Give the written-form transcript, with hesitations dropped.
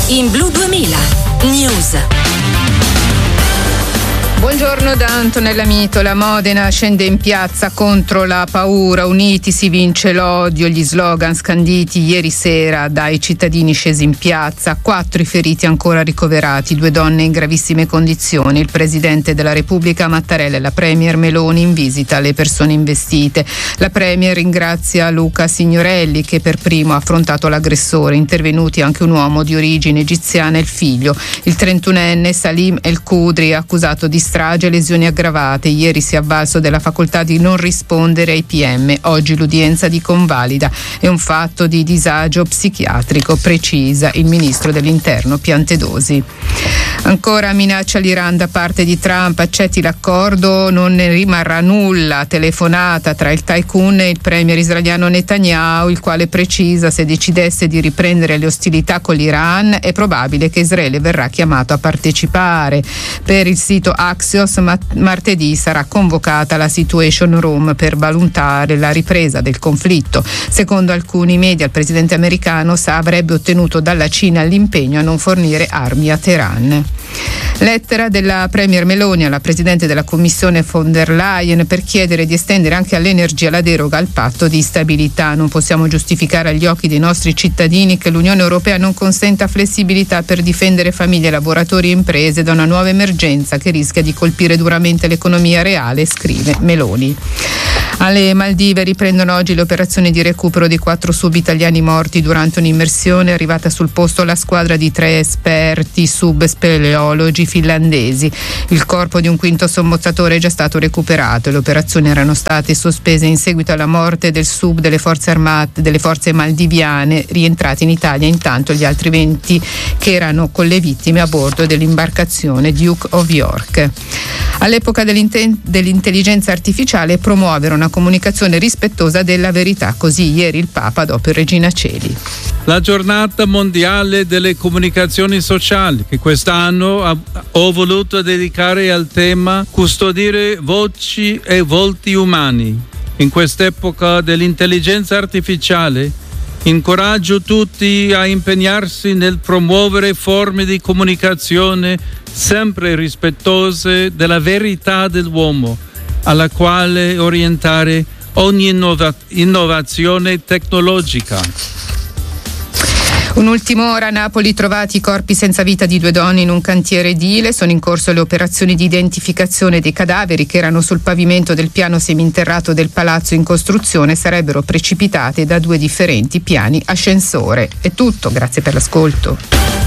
in Blu 2000 News. Buongiorno da Antonella Mitola. Modena scende in piazza contro la paura. Uniti si vince l'odio. Gli slogan scanditi ieri sera dai cittadini scesi in piazza. 4 i feriti ancora ricoverati, 2 donne in gravissime condizioni. Il Presidente della Repubblica Mattarella e la Premier Meloni in visita alle persone investite. La Premier ringrazia Luca Signorelli che per primo ha affrontato l'aggressore. Intervenuti anche un uomo di origine egiziana e il figlio. Il 31enne Salim El Kudri, accusato di strage e lesioni aggravate. Ieri si è avvalso della facoltà di non rispondere ai PM. Oggi l'udienza di convalida. È un fatto di disagio psichiatrico, precisa il ministro dell'Interno Piantedosi. Ancora minaccia l'Iran da parte di Trump. Accetti l'accordo, non ne rimarrà nulla. Telefonata tra il tycoon e il premier israeliano Netanyahu, il quale precisa se decidesse di riprendere le ostilità con l'Iran è probabile che Israele verrà chiamato a partecipare. Per il sito Axios martedì sarà convocata la Situation Room per valutare la ripresa del conflitto. Secondo alcuni media il presidente americano avrebbe ottenuto dalla Cina l'impegno a non fornire armi a Teheran. Lettera della Premier Meloni alla Presidente della Commissione von der Leyen per chiedere di estendere anche all'energia la deroga al patto di stabilità. Non possiamo giustificare agli occhi dei nostri cittadini che l'Unione Europea non consenta flessibilità per difendere famiglie, lavoratori e imprese da una nuova emergenza che rischia di colpire duramente l'economia reale, scrive Meloni. Alle Maldive riprendono oggi le operazioni di recupero dei 4 sub-italiani morti durante un'immersione. È arrivata sul posto la squadra di 3 esperti subspeleologi finlandesi. Il corpo di un quinto sommozzatore è già stato recuperato e le operazioni erano state sospese in seguito alla morte del sub delle forze armate delle forze maldiviane rientrati in Italia. Intanto gli altri 20 che erano con le vittime a bordo dell'imbarcazione Duke of York. All'epoca dell'intelligenza artificiale promuovere una comunicazione rispettosa della verità, così ieri il Papa dopo Regina Coeli. La giornata mondiale delle comunicazioni sociali che quest'anno ho voluto dedicare al tema custodire voci e volti umani. In quest'epoca dell'intelligenza artificiale incoraggio tutti a impegnarsi nel promuovere forme di comunicazione sempre rispettose della verità dell'uomo, alla quale orientare ogni innovazione tecnologica. Un'ultima ora a Napoli, trovati i corpi senza vita di 2 donne in un cantiere edile. Sono in corso le operazioni di identificazione dei cadaveri che erano sul pavimento del piano seminterrato del palazzo in costruzione, sarebbero precipitate da 2 differenti piani ascensore. È tutto, grazie per l'ascolto.